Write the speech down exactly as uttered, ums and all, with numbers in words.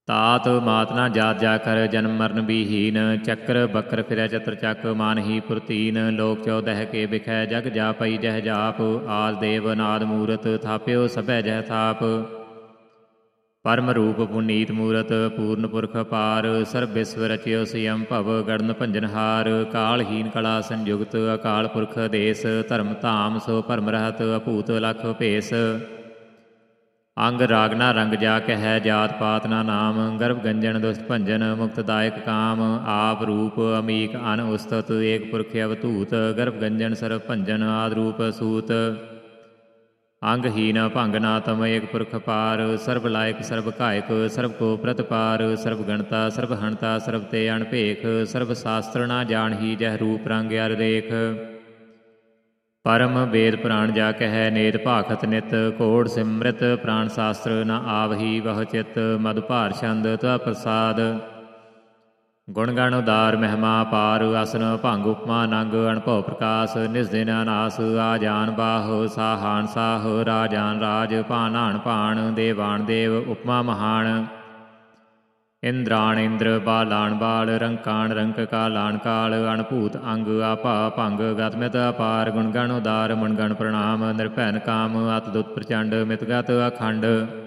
ਤਾਤ ਮਾਤ ਨਾ ਜਾਤ ਜਾ ਕਰ ਜਨਮ ਮਰਨ ਬੀਹੀਨ। ਚੱਕਰ ਬਕਰ ਫਿਰੈ ਚਤਰ ਚੱਕ ਮਾਨ ਹੀ ਪੁਰਤੀਨ। ਲੋਕ ਚੌਦਹ ਕੇ ਬਿਖੈ ਜਗ ਜਾ ਪਈ ਜਹ ਜਾਪ। ਆਦ ਦੇਵ ਨਾਦ ਮੂਰਤ ਥਾਪਿਓ ਸਭੈ ਜਹ ਥਾਪ। ਪਰਮ ਰੂਪ ਪੁਨੀਤ ਮੂਰਤ ਪੂਰਨ ਪੁਰਖ ਅਪਾਰ। ਸਰਬ ਵਿਸਵ ਰਚਿਓ ਸਿਯਮ ਭਵ ਗੜਨ ਭੰਜਨਹਾਰ। ਕਾਲਹੀਨ ਕਲਾ ਸੰਯੁਗਤ ਅਕਾਲ ਪੁਰਖ ਦੇਸ। ਧਰਮ ਧਾਮ ਸੋ ਭਰਮ ਰਹਤ ਅਭੂਤ ਲਖ ਭੇਸ। ਅੰਗ ਰਾਗਨਾ ਰੰਗ ਜਾ ਕਹਿ ਜਾਤ ਪਾਤ ਨਾ ਨਾਮ। ਗਰਭ ਗੰਜਨ ਦੁਸ਼ਟ ਭੰਜਨ ਮੁਕਤਦਾਇਕ ਕਾਮ। ਆਪ ਰੂਪ ਅਮੀਕ ਅਨ ਉਸਤਤ ਏਕ ਪੁਰਖ ਅਵਧੂਤ। ਗਰਭ ਗੰਜਨ ਸਰਬ ਭੰਜਨ ਆਦ ਰੂਪ ਸੂਤ। ਅੰਗਹੀਨ ਭੰਗ ਨਾ ਤਮ ਏਕ ਪੁਰਖ ਪਾਰ। ਸਰਬ ਲਾਇਕ ਸਰਬ ਘਾਇਕ ਸਰਬ ਕੋ ਪ੍ਰਤਪਾਰ। ਸਰਬ ਗਣਤਾ ਸਰਬ ਹਣਤਾ ਸਰਬ ਤੇ ਅਣਭੇਖ। ਸਰਬ ਸ਼ਾਸਤਰ ਨਾ ਜਾਣਹੀ ਜਹ ਰੂਪ ਰੰਗ ਅਰ ਦੇਖ। ਪਰਮ ਵੇਦ ਪੁਰਾਣ ਜਾ ਕਹਿ ਨੇਤ ਭਾਖਤ ਨਿਤ। ਘੋੜ ਸਿਮ੍ਰਿਤ ਪ੍ਰਾਣ ਸ਼ਾਸਤਰ ਨ ਆਵਹੀ ਬਹੁ ਚਿਤ। ਮਦ ਭਾਰ ਛੰਦ ਤਵ ਪ੍ਰਸਾਦ ਗੁਣ ਗਣ ਉਦਾਰ ਮਹਿਮਾ ਪਾਰ। ਅਸਨ ਭੰਗ ਉਪਮਾ ਨੰਗ ਅਣਭਉ ਪ੍ਰਕਾਸ਼। ਨਿਸ ਦਿਨ ਅਨਾਸ ਆ ਜਾਨ ਬਾਹ। ਸਾਹਾਨ ਸਾਹ ਰਾਜਾਨ ਰਾਜ ਭਾਨਾਨ ਭਾਣ। ਦੇਵਾਨ ਦੇਵ ਉਪਮਾ ਮਹਾਨ। ਇੰਦਰਾਣ ਇੰਦਰ ਬਾਲਾਣ ਬਾਲ। ਰੰਕਾਣ ਰੰਕ ਕਾਲਾਣ ਕਾਲ। ਅਣਭੂਤ ਅੰਗ ਆਪਾ ਭੰਗ ਗਤਮਿਤ ਅਪਾਰ। ਗੁਣ ਗਣ ਉਦਾਰ ਮਨ ਗਣ ਪ੍ਰਣਾਮ। ਨਿਰਭੈਨ ਕਾਮ ਅਤਿ ਦੁੱਤ ਪ੍ਰਚੰਡ ਮਿਤਗਤ ਅਖੰਡ।